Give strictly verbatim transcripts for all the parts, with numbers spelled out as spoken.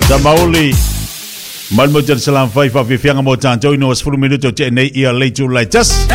Mauli Malmo jan salam fai fa fianga mo tanto ino was fulu minuto te nei ia leitu lai tas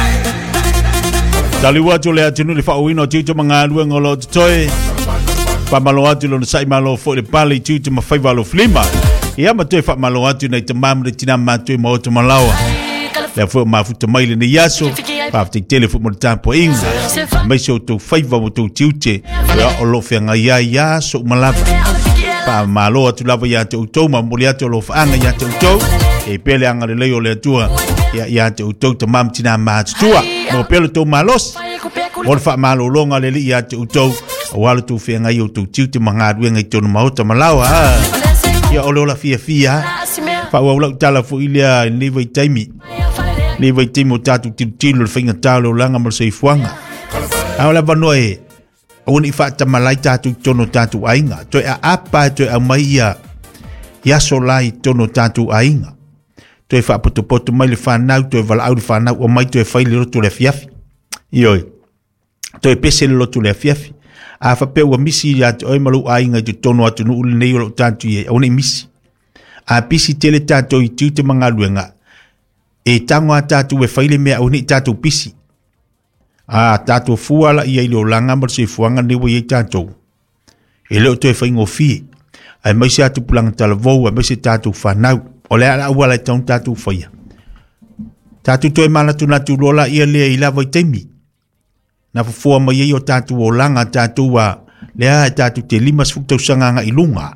Taliwa tu le atunu le fa wino tu manga lu ngolo toi pa malo atu lo sai malo fo le pali tu ma fai valo flima ia ma tu fa malo atu nei te mam le tina ma tu mo to malawa le fo ma fu te mai le yaso pa te telefone mo tampo inga me so tu fai va mo tu tiute ya o lo fenga ya ya so malava pa malo atu lava ya te utou ma muli atu lo fanga ya te utou e pele anga le leo le tua ya ya te utou te mam tina ma tua mo pele to malos o fa malo longa le ya te utou wala tu fenga yo tu tiute manga duenga i tonu mauta malawa ya o la fia fia fa wa la tala fu ilia ni vai taimi ni vai timo tatu tilo finga talo langa mo sei fuanga ala banoe Oni fata malai tatu tono tatu ainga. Toi a apa toi a maia. Yaso lai tono tatu ainga. Toi fa poto poto mai le whanau. Toi vala au le whanau. O mai toi whai le roto le fiafi. Ioi. Toi pese le roto le fiafi. A fa pe ua misi ya te oi malu ainga. Toi tono atu nu uli nei o tatu ye. Oni misi. A pisi tele tatu i tu te mga luenga. E tango a tatu e whai le mea. Oni tatu pisi. Ah, tato fuala ia ilo langa mar se fuanga ni wo ye tato. Ele to e faingo fi. Ai mai se atu pulang talvo, ai mai se tato fanau. Ole ala wala ton tato faia. Tato to e mana tu natu lola ia le ila vai temi. Na fua mai ye o tato o langa tato wa le a tato te limas fukto sanga ilunga.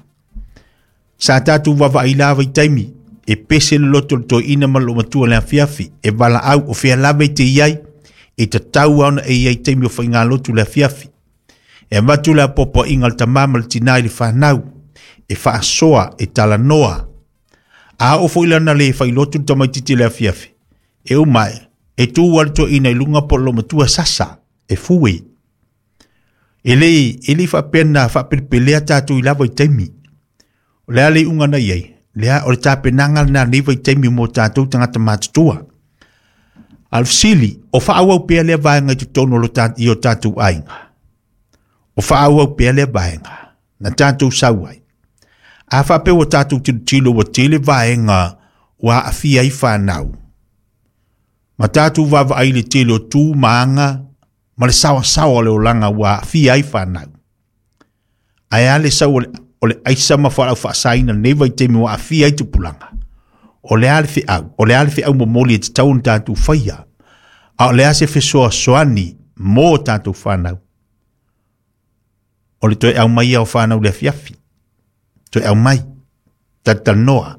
Sa tato wa va ila vai temi. E pese loto to ina malo matua le fiafi. E bala au o fia lave te iai. E te tau ana e iei teimi o whainga lotu le fiafi. E matu le popo ingal ta mamal tinai le whanau. E whaasoa e tala noa. A o fwilana le whai lotu tamai titi le fiafi. E umai, e tu walto ina ilunga polo matua sasa. E fuwe. E le, e le whapena whapirpelea tatu i lawa i teimi. O lea le unga na iei. Lea o le tapenangal na lewa i teimi mo tatu tangata matutua. Alfsili, o whaawau pia lea vaenga tu tono lo tatu i o tatu ainga. O whaawau pia lea vaenga, na tatu sauai. A whape o tatu tilo wa tele vaenga wa afia i whanau. Ma tatu vava aile tele o tū maanga, ma le sawa sawa le o langa wa afia i whanau. Ai le sawa o le aisa ma whaau whaasaina neva i teme wa afia i tupulanga. O le ale fi au, o le ale fi au mo moli e te taun tatu whaia. A o le ase fi soa soani mō tatu whanau. O le toi au mai au whanau le fiafi. Toi au mai. Tata noa.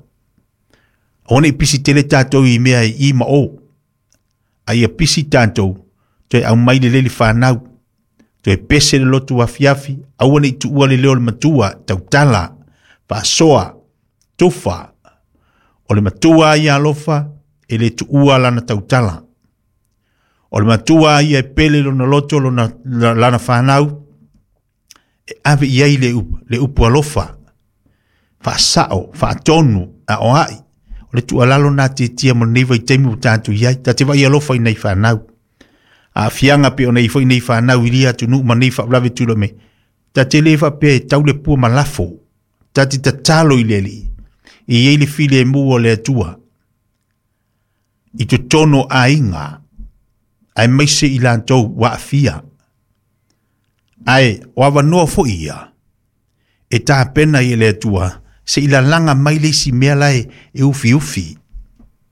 O ne pisi tele tatu i mea i ma o. Ai a pisi tatu, toi au mai le leli whanau. Toi pese le lotu wa fiafi. Au ne tu ua le leo le matua, tau tala, pa soa, tufa. O le matua ia alofa, e le tuua lana tautala. O le matua ia e pele lona loto lona lana whanau, e ave iei le upu, le upu alofa. Whaasao, whaatonu, a oai. O le tua lalo nā te tia mo neiva i teimu tātu iai, ta te vai alofa i nei whanau. A fianga pe o nei fo i nei whanau i ria tunu ma nei whaulawe tula me. Ta te lewa pe tau le pua malafo, ta te tatalo i leli. I eile file e mua le atua. I to tono a inga. Ai meise i lantou wa afia. Ai, o awa noa fo ia. E tā pena i le atua. Se ila langa mai le si mea lai e ufi ufi.